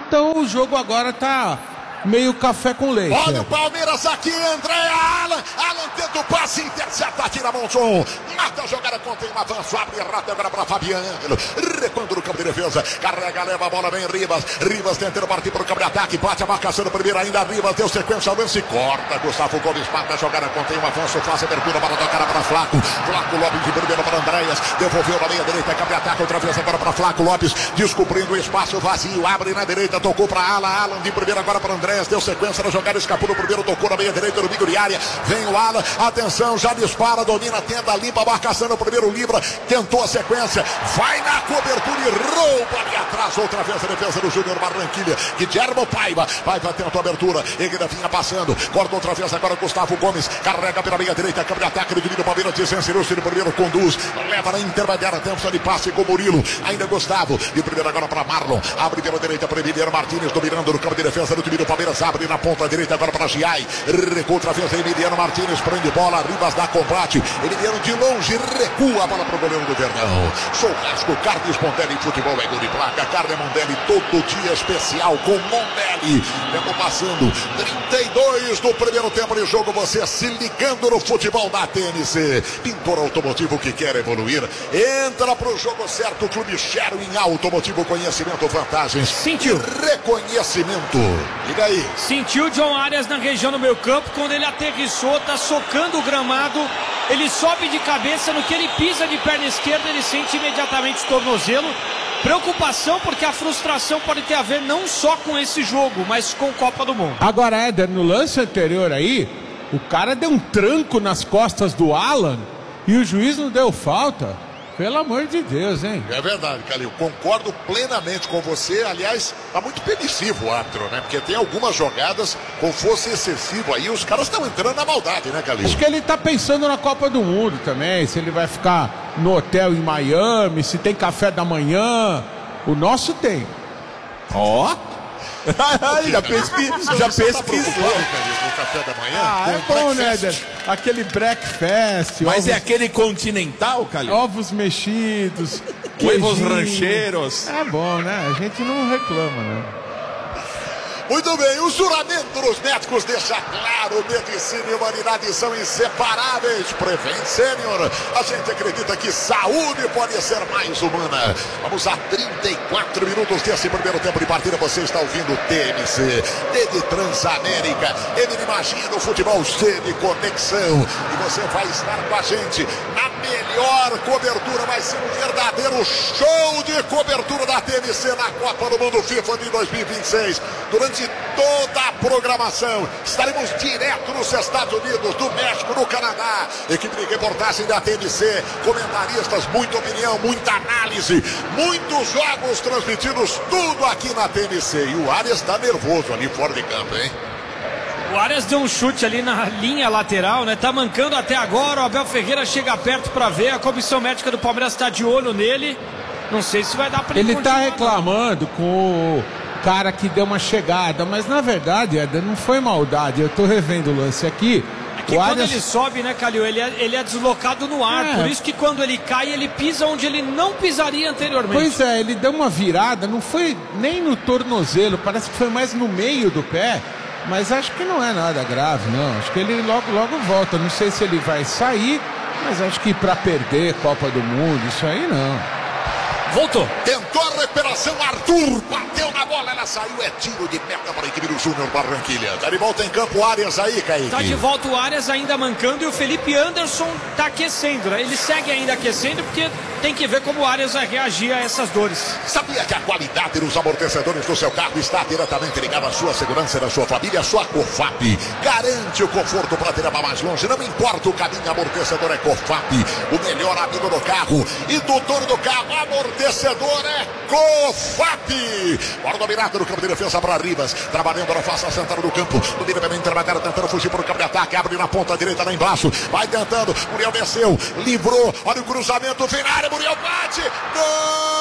então o jogo agora tá meio café com leite. Olha o Palmeiras aqui, André Alan tenta o passe, intercepta, tira Monson, mata a jogada, contém um avanço, abre rápido agora para Fabiano, recuando no campo de defesa, carrega, leva a bola, vem Rivas tentando partir para o campo de ataque, bate a marcação do primeiro, ainda Rivas, deu sequência, lance, corta, Gustavo Gomes, mata a jogada, contém um avanço, faz abertura, bola tocar para Flaco Lopes de primeiro para Andréas, devolveu na meia direita, campo de ataque, outra vez agora para Flaco Lopes, descobrindo o espaço vazio, abre na direita, tocou para Alan de primeiro agora para Andréas, deu sequência na jogada, escapou no primeiro, tocou na meia direita, no bico de área, vem o Alan, atenção, já dispara, domina, tenta, limpa a marcação no primeiro, livra, tentou a sequência, vai na cobertura e rouba ali atrás, outra vez a defesa do Júnior Barranquilla, Guilherme Paiva tentou a abertura, ele vinha passando, corta outra vez agora Gustavo Gomes, carrega pela meia direita, câmbio de ataque, no domínio, Palmeiras desencerou-se no primeiro, conduz, leva na intermediária, tempo de passe com Murilo, ainda Gustavo, de primeiro agora para Marlon, abre pela direita para Emiliano Martins, dominando no campo de defesa do time do Palmeiras, abre na ponta direita agora para Giai, recua outra vez Emiliano Martins, prende bola, Rivas dá combate, Emiliano de longe, recua a bola para o goleiro do Verdão, Churrasco, Carnes Mondelli, futebol é gol de placa, Carne Mondelli, todo dia especial com Mondelli, tempo passando, 32 do primeiro tempo de jogo, você se ligando no futebol da TNC, pintor automotivo que quer evoluir, entra pro jogo certo, o Clube Sherwin Automotivo, conhecimento, vantagens, sentiu, reconhecimento, liga aí. Sentiu John Arias na região do meio campo, quando ele aterrissou, tá socando o gramado, ele sobe de cabeça, no que ele pisa de perna esquerda, ele sente imediatamente o tornozelo. Preocupação, porque a frustração pode ter a ver não só com esse jogo, mas com Copa do Mundo. Agora, Éder, no lance anterior aí, o cara deu um tranco nas costas do Alan e o juiz não deu falta. Pelo amor de Deus, hein? É verdade, Calil, concordo plenamente com você. Aliás, tá muito permissivo o árbitro, né? Porque tem algumas jogadas com força excessiva aí, os caras estão entrando na maldade, né, Calil? Acho que ele tá pensando na Copa do Mundo também, se ele vai ficar no hotel em Miami, se tem café da manhã. O nosso tem. Ó! já pesquisou. No café da manhã? É bom, né, Éder? Aquele breakfast. Mas ovos, é aquele continental, Calil? ovos mexidos, Huevos queijinho. rancheiros. É bom, né? A gente não reclama, né? Muito bem, o juramento dos médicos deixa claro, medicina e humanidade são inseparáveis. Prevent Senior, a gente acredita que saúde pode ser mais humana. Vamos a 34 minutos desse primeiro tempo de partida, você está ouvindo TMC, Rede Transamérica, ele imagina o futebol cheio de conexão, e você vai estar com a gente na melhor cobertura, vai ser um verdadeiro show de cobertura da TMC na Copa do Mundo FIFA de 2026, durante toda a programação, estaremos direto nos Estados Unidos, do México, no Canadá, equipe de reportagem da TMC, comentaristas, muita opinião, muita análise, muitos jogos transmitidos, tudo aqui na TMC, e o Arias está nervoso ali fora de campo, hein? O Arias deu um chute ali na linha lateral, né? Tá mancando até agora, o Abel Ferreira chega perto para ver, a comissão médica do Palmeiras está de olho nele, não sei se vai dar para ele tá reclamando com o cara que deu uma chegada, mas na verdade, Éder, não foi maldade. Eu tô revendo o lance aqui. É que quando ele sobe, né, Calil, ele é deslocado no ar, por isso que quando ele cai, ele pisa onde ele não pisaria anteriormente. Pois é, ele deu uma virada, não foi nem no tornozelo, parece que foi mais no meio do pé, mas acho que não é nada grave, não. Acho que ele logo volta, não sei se ele vai sair, mas acho que pra perder Copa do Mundo, isso aí não. Voltou. Tentou a recuperação, Arthur bateu na bola, ela saiu, é tiro de meta para a equipe do Júnior Barranquilla. Tá de volta em campo, Arias aí, Kaique. Tá de volta o Arias ainda mancando e o Felipe Anderson tá aquecendo, né? Ele segue ainda aquecendo porque tem que ver como o Arias vai reagir a essas dores. Sabia que a qualidade dos amortecedores do seu carro está diretamente ligada à sua segurança e da sua família? A sua COFAP garante o conforto para te levar mais longe. Não importa o caminho, amortecedor é COFAP, o melhor amigo do carro e do dono do carro. Amortecedor é COFAP. Bora dominado no campo de defesa para Rivas, trabalhando na face central do campo. No nível bem intermediário, tentando fugir para o campo de ataque. Abre na ponta direita lá embaixo, vai tentando. Muriel desceu, livrou. Olha o cruzamento, vem na área, Muriel bate. Gol!